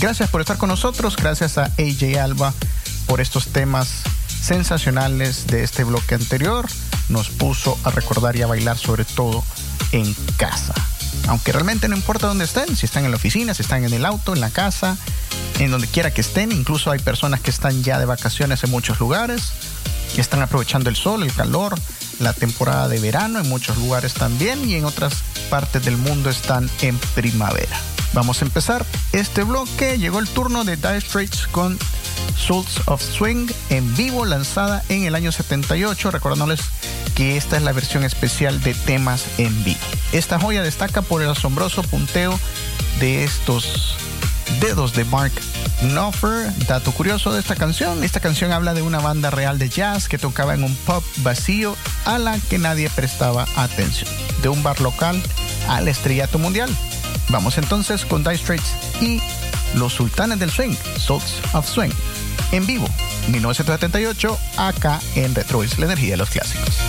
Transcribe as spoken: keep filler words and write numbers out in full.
Gracias por estar con nosotros, gracias a A J Alba por estos temas sensacionales de este bloque anterior. Nos puso a recordar y a bailar, sobre todo en casa. Aunque realmente no importa dónde estén, si están en la oficina, si están en el auto, en la casa, en donde quiera que estén. Incluso hay personas que están ya de vacaciones en muchos lugares, que están aprovechando el sol, el calor, la temporada de verano en muchos lugares también, y en otras partes del mundo están en primavera. Vamos a empezar este bloque. Llegó el turno de Dire Straits con Souls of Swing en vivo, lanzada en el año setenta y ocho, recordándoles que esta es la versión especial de temas en vivo. Esta joya destaca por el asombroso punteo de estos dedos de Mark Knopfler. Dato curioso de esta canción: esta canción habla de una banda real de jazz que tocaba en un pub vacío a la que nadie prestaba atención, de un bar local al estrellato mundial. Vamos entonces con Dire Straits y los Sultanes del Swing, Souls of Swing, en vivo, mil novecientos setenta y ocho, acá en Retro, la energía de los clásicos.